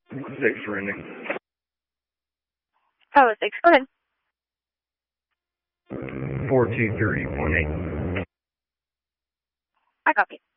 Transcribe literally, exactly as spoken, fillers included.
Six, Randy. Oh, six. Go ahead. Four two three one eight. I copy.